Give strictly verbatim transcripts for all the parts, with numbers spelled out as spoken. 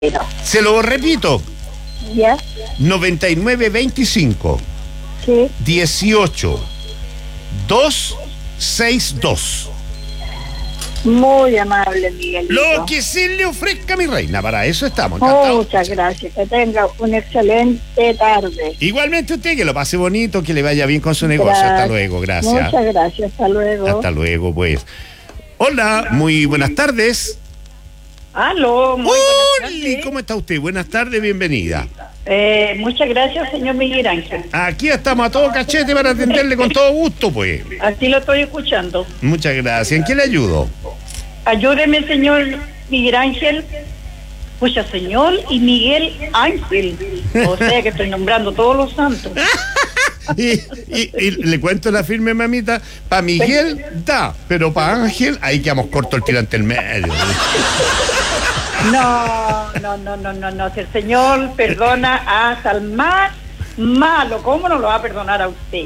Se lo repito. ¿Ya? noventa y nueve veinticinco. Sí. dieciocho doscientos sesenta y dos. Muy amable, Miguelito. Lo que se le ofrezca, mi reina, para eso estamos. Encantados. Muchas gracias. Que tenga una excelente tarde. Igualmente usted, que lo pase bonito, que le vaya bien con su negocio. Gracias. Hasta luego, gracias. Muchas gracias. Hasta luego. Hasta luego, pues. Hola, muy buenas tardes. Aló, muy buenas Oli, tardes. ¿cómo está usted? Buenas tardes, bienvenida. Eh, muchas gracias, señor Miguel Ángel. Aquí estamos a todo cachete para atenderle con todo gusto, pues. Así lo estoy escuchando. Muchas gracias. ¿En qué le ayudo? Ayúdeme, señor Miguel Ángel. Pucha, señor y Miguel Ángel. O sea que estoy nombrando todos los santos. Y, y- y le cuento la firme, mamita. Para Miguel da, pero para Ángel ahí quedamos corto el tirante el medio. No, no, no, no, no, no. Si el señor perdona hasta el más malo, ¿cómo no lo va a perdonar a usted?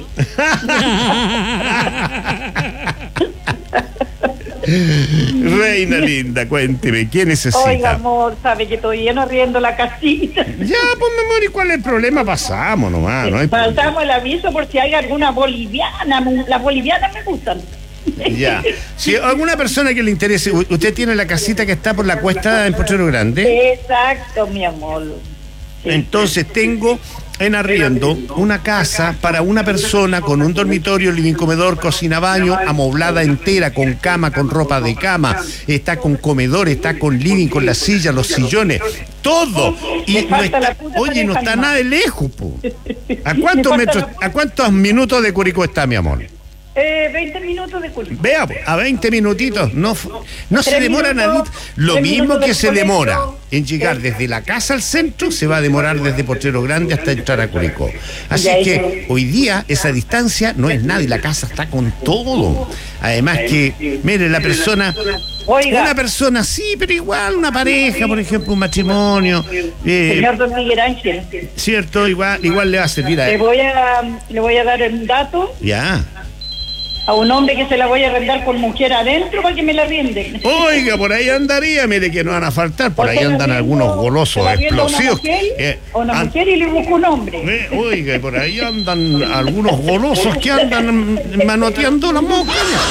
Reina linda, cuénteme, ¿qué necesita? Oiga, amor, sabe que todavía no arriendo la casita. Ya, pues, mi amor, ¿y cuál es el problema? Pasamos nomás, no hay problema. Faltamos el aviso por si hay alguna boliviana. Las bolivianas me gustan. Ya. Si alguna persona que le interese, u- usted tiene la casita que está por la cuesta en Potrero Grande. Exacto, mi amor. Sí. Entonces tengo en arriendo una casa para una persona con un dormitorio, living, comedor, cocina, baño, amoblada entera, con cama, con ropa de cama, está con comedor, está con living, con las sillas, los sillones, todo. Y Me no falta está, la puta oye, no pareja está nomás. nada de lejos, po. ¿A Me cuántos falta metros, la- a cuántos minutos de Curicó está, mi amor? Eh, veinte minutos de culpa. Vea, po, a veinte minutitos, no, f- no se Tres demora nada. minutos, Lo tres mismo minutos que del se colegio. demora en llegar desde la casa al centro, se va a demorar desde Potrero Grande hasta entrar a Curicó. Así Ya, que hoy día esa distancia no es nada y la casa está con todo. Además que, mire, la persona, Oiga. una persona sí, pero igual una pareja, por ejemplo, un matrimonio, eh, Señor Don Miguel Ángel, cierto, igual, igual le va a servir a le voy a, le voy a dar el dato ya. a un hombre que se la voy a arrendar con mujer adentro para que me la riende. Oiga, por ahí andaría, mire que no van a faltar, por ahí andan algunos golosos explosivos. Eh, A una an- mujer y le busco un hombre. eh, oiga, por ahí andan algunos golosos que andan manoteando la mosca.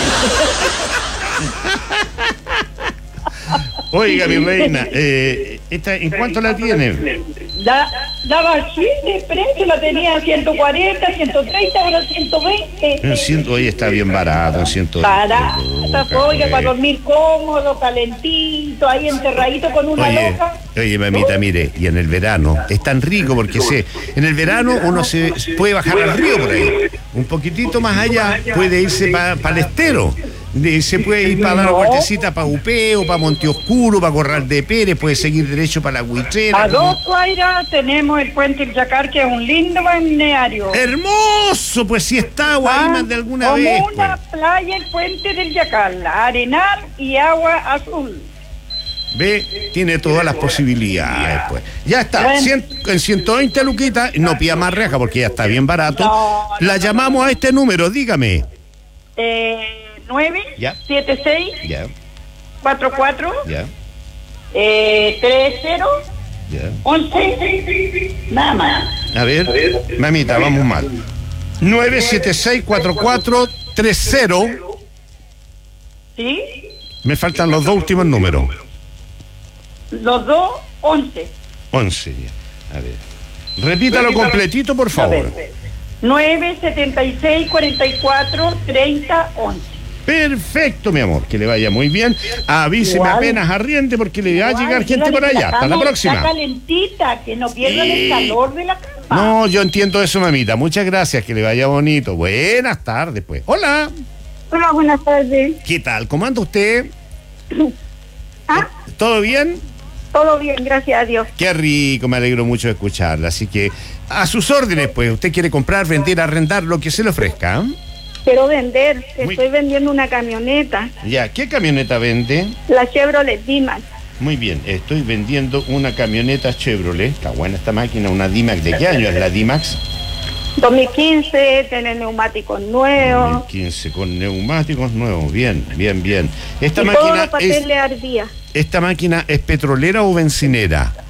Oiga, mi reina, eh, esta, ¿en cuánto la tiene? Da, daba así de precio, la tenía a ciento cuarenta, ciento treinta, ahora ciento veinte. En ciento, oye, está bien barato, en ciento Para, Lucas, oiga, para pues. dormir cómodo, calentito, ahí encerradito con una Oye, loca. oye, mamita, mire, y en el verano es tan rico porque sé, en el verano uno se puede bajar al río por ahí, un poquitito más allá puede irse para el estero, de- se puede ir para dar una vueltecita para Upeo, para Monteoscuro, para Corral de Pérez, puede seguir derecho para la Huitrera. A dos cuadras tenemos el puente El Yacar, que es un lindo balneario. Hermoso, pues si está agua ahí Ah, más de alguna como vez. una Pues. playa, el puente del Yacar, arenal y agua azul. Ve, tiene todas las posibilidades, pues. Ya está, Bueno. cien- en ciento veinte luquitas, no pida más reja porque ya está bien barato. No, no, La no, llamamos a este número, dígame. Eh, nueve, Ya. siete, seis, Ya, cuatro, cuatro, ya, eh, tres, cero, ya. once, nada más. A ver, mamita, vamos mal. nueve siete seis cuatro cuatro tres cero. ¿Sí? Me faltan los dos últimos números. Los dos, once. once. ya. A ver. Repítalo completito, por A favor. ver. nueve, setenta y seis, cuarenta y cuatro, treinta, once. Perfecto, mi amor, que le vaya muy bien. Avíseme Igual. apenas arriente porque le va a llegar Igual, gente dígale por que allá. Hasta la cama próxima. Está calentita, que no pierdan Sí. el calor de la cama. No, yo entiendo eso, mamita. Muchas gracias, que le vaya bonito. Buenas tardes, pues. Hola. Hola, buenas tardes. ¿Qué tal? ¿Cómo anda usted? Ah, ¿Todo bien? todo bien, gracias a Dios. Qué rico, me alegro mucho de escucharla. Así que a sus órdenes, pues. Usted quiere comprar, vender, arrendar, lo que se le ofrezca. ¿eh? Quiero vender, Muy- estoy vendiendo una camioneta, Ya, ¿qué camioneta vende? la Chevrolet D-Max. Muy bien, estoy vendiendo una camioneta Chevrolet. Está buena esta máquina, una D-Max. ¿De qué año es la D-Max? dos mil quince, tiene neumáticos nuevos. dos mil quince, con neumáticos nuevos. Bien, bien, bien. Esta Y todos máquina los papeles es, al día. ¿Esta máquina es petrolera o bencinera?